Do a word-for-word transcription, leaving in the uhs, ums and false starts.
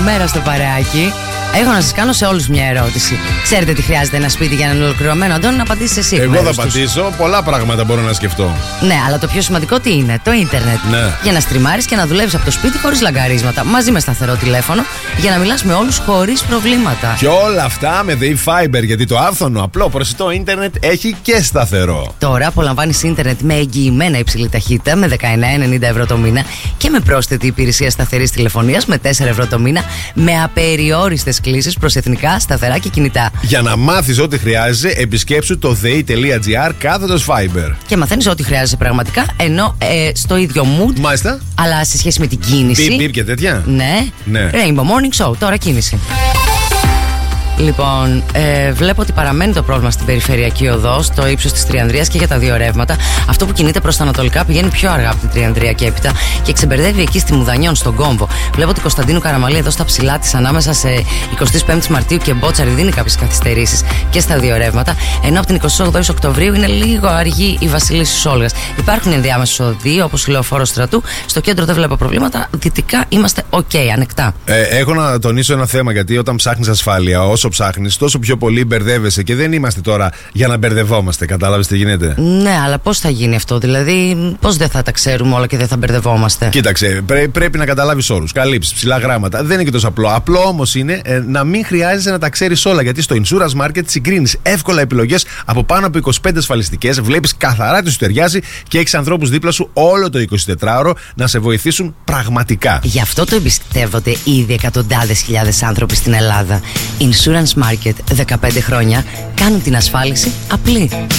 Καλημέρα στο παρεάκι. Έχω να σας κάνω σε όλους μια ερώτηση. Ξέρετε τι χρειάζεται ένα σπίτι για να είναι ολοκληρωμένο? Αντώνη, να απαντήσεις εσύ. Εγώ θα απαντήσω. Πολλά πράγματα μπορώ να σκεφτώ. Ναι, αλλά το πιο σημαντικό τι είναι? Το ίντερνετ. Ναι. Για να στριμάρεις και να δουλεύεις από το σπίτι χωρίς λαγκαρίσματα. Μαζί με σταθερό τηλέφωνο για να μιλάς με όλους χωρίς προβλήματα. Και όλα αυτά με The Fiber, γιατί το άφθονο απλό προσιτό ίντερνετ έχει και σταθερό. Τώρα απολαμβάνεις ίντερνετ με εγγυημένα υψηλή ταχύτητα με δεκαεννέα ενενήντα ευρώ το μήνα και με πρόσθετη υπηρεσία σταθερής τηλεφωνίας με τέσσερα ευρώ το μήνα με απεριόριστες κλήσεις προς εθνικά, σταθερά και κινητά. Για να μάθεις ό,τι χρειάζεσαι, επισκέψου το δε.gr κάθετος Fiber. Και μαθαίνεις ό,τι χρειάζεσαι πραγματικά, ενώ ε, στο ίδιο mood. Μάλιστα. Αλλά σε σχέση με την κίνηση. Πιπ, πιπ και τέτοια. Ναι. ναι. Rainbow Morning Show, τώρα κίνηση. Λοιπόν, ε, βλέπω ότι παραμένει το πρόβλημα στην περιφερειακή οδό, στο ύψος της Τριανδρίας και για τα δύο ρεύματα. Αυτό που κινείται προς τα ανατολικά πηγαίνει πιο αργά από την Τριανδρία και έπειτα και ξεμπερδεύει εκεί στη Μουδανιών, στον Κόμβο. Βλέπω ότι Κωνσταντίνου Καραμαλή εδώ στα ψηλά της, ανάμεσα σε εικοστή πέμπτη Μαρτίου και Μπότσαρη, δίνει κάποιες καθυστερήσεις και στα δύο ρεύματα. Ενώ από την εικοστή όγδοη Οκτωβρίου είναι λίγο αργή η Βασιλίσσης Όλγας. Υπάρχουν ενδιάμεσες οδοί, όπως Λεωφόρο Στρατού. Στο κέντρο δεν βλέπω προβλήματα. Δυτικά είμαστε OK, ανεκτά. Ε, έχω να τονίσω ένα θέμα, γιατί όταν ψάχνεις ασφάλεια, όσο ψάχνεις, τόσο πιο πολύ μπερδεύεσαι και δεν είμαστε τώρα για να μπερδευόμαστε. Κατάλαβες τι γίνεται? Ναι, αλλά πώς θα γίνει αυτό? Δηλαδή, πώς δεν θα τα ξέρουμε όλα και δεν θα μπερδευόμαστε? Κοίταξε, πρέ, πρέπει να καταλάβεις όρους, καλύψεις, ψηλά γράμματα. Δεν είναι και τόσο απλό. Απλό όμως είναι ε, να μην χρειάζεσαι να τα ξέρεις όλα. Γιατί στο Insurance Market συγκρίνεις εύκολα επιλογές από πάνω από είκοσι πέντε ασφαλιστικές, βλέπεις καθαρά τι σου ταιριάζει και έχεις ανθρώπους δίπλα σου όλο το εικοσιτετράωρο να σε βοηθήσουν πραγματικά. Γι' αυτό το εμπιστεύονται ήδη εκατοντάδες χιλιάδες άνθρωποι στην Ελλάδα. Insurance Market, δεκαπέντε χρόνια, κάνουν την ασφάλιση απλή.